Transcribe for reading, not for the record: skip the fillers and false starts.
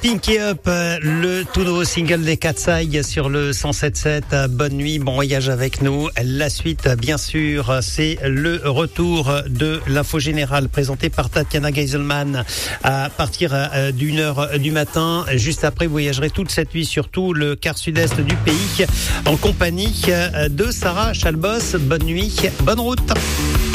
Pinky Up, le tout nouveau single des Katsai sur le 107.7. Bonne nuit, bon voyage avec nous. La suite, bien sûr, c'est le retour de l'info générale présentée par Tatiana Geiselman à partir d'1h du matin. Juste après, vous voyagerez toute cette nuit sur tout le quart sud-est du pays en compagnie de Sarah Chalbos. Bonne nuit, bonne route.